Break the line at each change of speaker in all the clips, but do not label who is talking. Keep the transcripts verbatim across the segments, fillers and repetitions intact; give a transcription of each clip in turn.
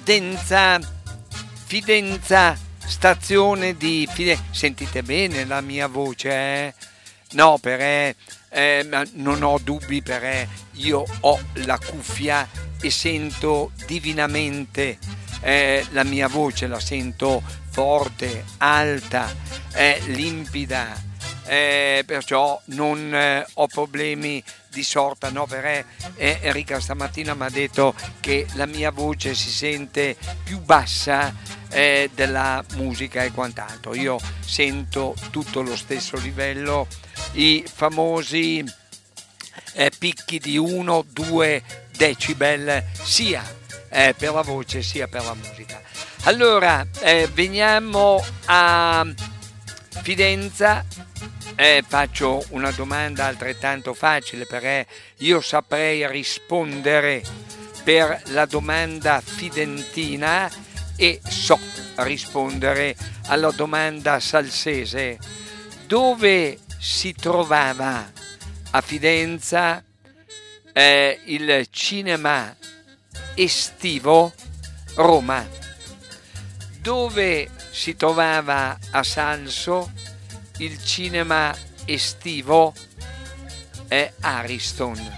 Fidenza, Fidenza, stazione di Fidenza. Sentite bene la mia voce, eh? No, perché eh, non ho dubbi, perché io ho la cuffia e sento divinamente eh, la mia voce, la sento forte, alta, eh, limpida, eh, perciò non eh, ho problemi di sorta, no, perché eh, Enrica stamattina mi ha detto che la mia voce si sente più bassa eh, della musica e quant'altro. Io sento tutto lo stesso livello, i famosi eh, picchi di uno due decibel sia eh, per la voce sia per la musica. Allora eh, veniamo a Fidenza. Eh, faccio una domanda altrettanto facile, perché io saprei rispondere per la domanda fidentina e so rispondere alla domanda salsese. Dove si trovava a Fidenza eh, il cinema estivo Roma? Dove si trovava a Salso il cinema estivo è Ariston?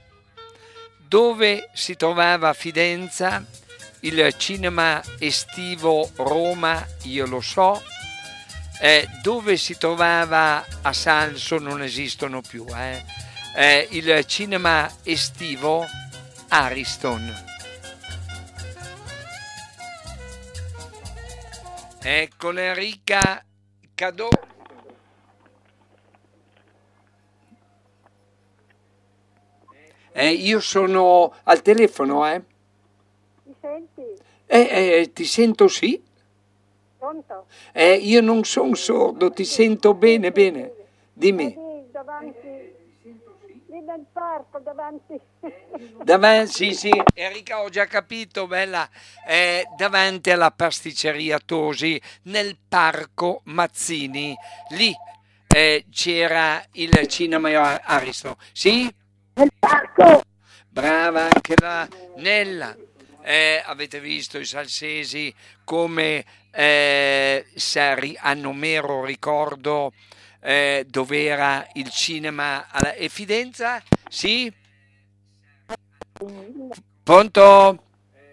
Dove si trovava a Fidenza il cinema estivo Roma? Io lo so. Eh, dove si trovava a Salso non esistono più. Eh. Eh, il cinema estivo Ariston. Ecco Enrica Cadò. Eh, io sono al telefono, eh?
Mi senti?
Eh, eh, ti sento sì?
Pronto?
Eh, io non sono sordo, ti sento bene, bene. Dimmi.
Lì davanti, lì nel parco, davanti.
Davanti, sì, sì, Enrica, ho già capito, bella. Eh, davanti alla pasticceria Tosi, nel parco Mazzini, lì eh, c'era il cinema Ariston, sì?
Nel parco?
Brava anche la Nella. Eh, avete visto i salsesi come eh, sari- hanno mero ricordo eh, dove era il cinema alla e Fidenza? Sì? Pronto?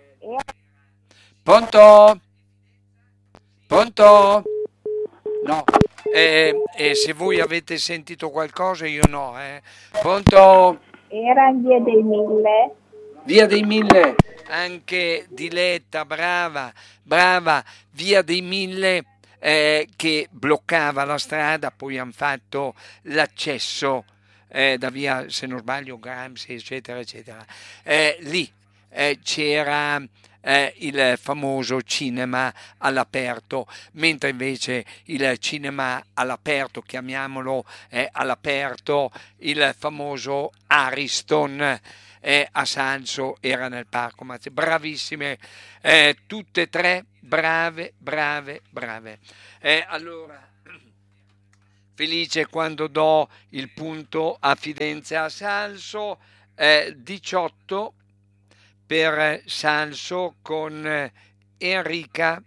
Pronto? Pronto? No. Eh, eh, se voi avete sentito qualcosa io no. Eh. Pronto?
Era in via dei Mille.
Via dei Mille, anche Diletta, brava, brava, Via dei Mille eh, che bloccava la strada, poi hanno fatto l'accesso eh, da via, se non sbaglio, Gramsci, eccetera, eccetera. Eh, lì eh, c'era eh, il famoso cinema all'aperto, mentre invece il cinema all'aperto, chiamiamolo eh, all'aperto, il famoso Ariston, eh, a Salso era nel parco Mazzini. Bravissime, eh, tutte e tre, brave, brave, brave. Eh, allora, felice quando do il punto a Fidenza e a Salso, eh, diciotto per Salso con Enrica,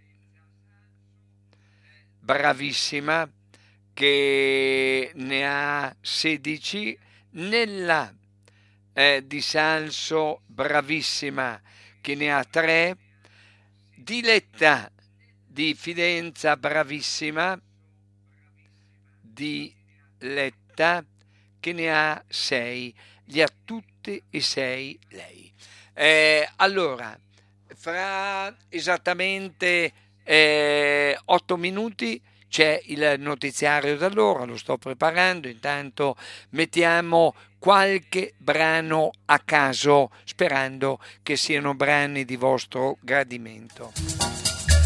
bravissima, che ne ha sedici, nella eh, di Salso, bravissima, che ne ha tre, Diletta di Fidenza, bravissima, Diletta, che ne ha sei, li ha tutte e sei lei. Eh, allora, fra esattamente eh, otto minuti c'è il notiziario d'allora, lo sto preparando, intanto mettiamo qualche brano a caso, sperando che siano brani di vostro gradimento.